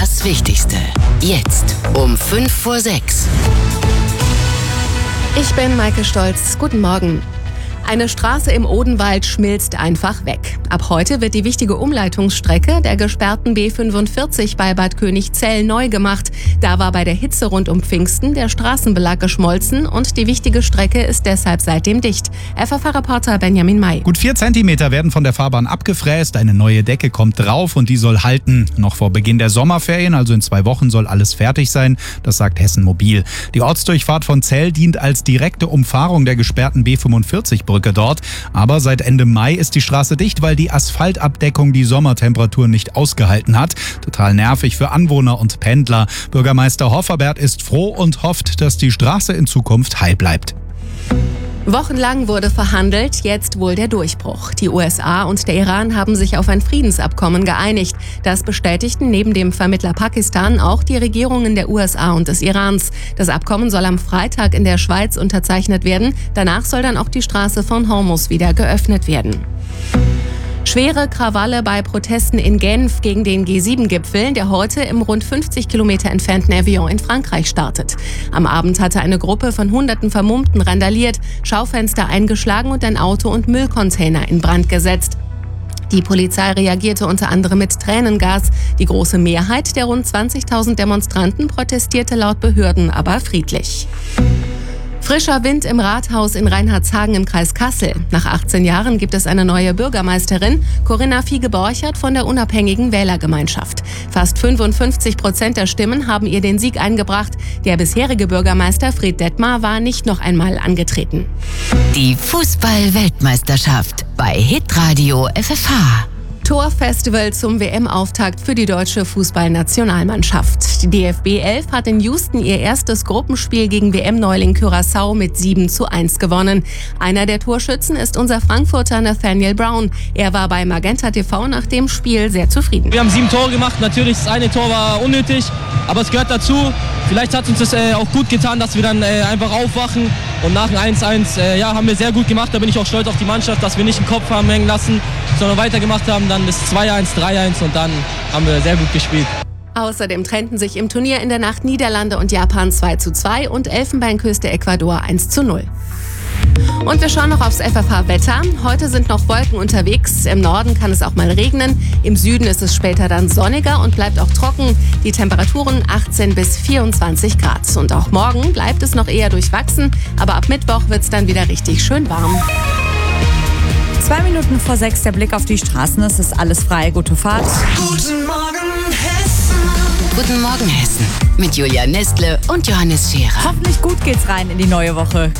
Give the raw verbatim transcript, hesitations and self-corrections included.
Das Wichtigste. Jetzt um fünf vor sechs. Ich bin Maike Stolz. Guten Morgen. Eine Straße im Odenwald schmilzt einfach weg. Ab heute wird die wichtige Umleitungsstrecke der gesperrten B fünfundvierzig bei Bad Königzell neu gemacht. Da war bei der Hitze rund um Pfingsten der Straßenbelag geschmolzen und die wichtige Strecke ist deshalb seitdem dicht. F F H-Reporter Benjamin May. Gut vier Zentimeter werden von der Fahrbahn abgefräst, eine neue Decke kommt drauf und die soll halten. Noch vor Beginn der Sommerferien, also in zwei Wochen, soll alles fertig sein, das sagt Hessen Mobil. Die Ortsdurchfahrt von Zell dient als direkte Umfahrung der gesperrten B fünfundvierzig-Brücke dort. Aber seit Ende Mai ist die Straße dicht, weil die Asphaltabdeckung die Sommertemperaturen nicht ausgehalten hat. Total nervig für Anwohner und Pendler. Bürgermeister Hofferbert ist froh und hofft, dass die Straße in Zukunft heil bleibt. Wochenlang wurde verhandelt, jetzt wohl der Durchbruch. Die U S A und der Iran haben sich auf ein Friedensabkommen geeinigt. Das bestätigten neben dem Vermittler Pakistan auch die Regierungen der U S A und des Irans. Das Abkommen soll am Freitag in der Schweiz unterzeichnet werden. Danach soll dann auch die Straße von Hormuz wieder geöffnet werden. Schwere Krawalle bei Protesten in Genf gegen den G sieben Gipfel, der heute im rund fünfzig Kilometer entfernten Evian in Frankreich startet. Am Abend hatte eine Gruppe von hunderten Vermummten randaliert, Schaufenster eingeschlagen und ein Auto und Müllcontainer in Brand gesetzt. Die Polizei reagierte unter anderem mit Tränengas. Die große Mehrheit der rund zwanzigtausend Demonstranten protestierte laut Behörden aber friedlich. Frischer Wind im Rathaus in Reinhardshagen im Kreis Kassel. Nach achtzehn Jahren gibt es eine neue Bürgermeisterin, Corinna Fiege-Borchert von der unabhängigen Wählergemeinschaft. Fast fünfundfünfzig Prozent der Stimmen haben ihr den Sieg eingebracht. Der bisherige Bürgermeister Fred Detmar war nicht noch einmal angetreten. Die Fußball-Weltmeisterschaft bei Hitradio F F H. Torfestival zum W M-Auftakt für die deutsche Fußballnationalmannschaft. Die D F B elf hat in Houston ihr erstes Gruppenspiel gegen W M-Neuling Curaçao mit sieben zu eins gewonnen. Einer der Torschützen ist unser Frankfurter Nathaniel Brown. Er war bei Magenta T V nach dem Spiel sehr zufrieden. Wir haben sieben Tore gemacht. Natürlich, das eine Tor war unnötig, aber es gehört dazu. Vielleicht hat uns das äh, auch gut getan, dass wir dann äh, einfach aufwachen. Und nach dem eins eins äh, ja, haben wir sehr gut gemacht. Da bin ich auch stolz auf die Mannschaft, dass wir nicht den Kopf haben hängen lassen, sondern weitergemacht haben. Dann das zwei eins, drei eins und dann haben wir sehr gut gespielt. Außerdem trennten sich im Turnier in der Nacht Niederlande und Japan zwei zu zwei und Elfenbeinküste Ecuador eins zu null. Und wir schauen noch aufs F F H-Wetter. Heute sind noch Wolken unterwegs. Im Norden kann es auch mal regnen. Im Süden ist es später dann sonniger und bleibt auch trocken. Die Temperaturen achtzehn bis vierundzwanzig Grad. Und auch morgen bleibt es noch eher durchwachsen. Aber ab Mittwoch wird es dann wieder richtig schön warm. Zwei Minuten vor sechs der Blick auf die Straßen. Es ist alles frei. Gute Fahrt. Guten Morgen, Hessen. Guten Morgen, Hessen. Mit Julia Nestle und Johannes Scherer. Hoffentlich gut geht's rein in die neue Woche.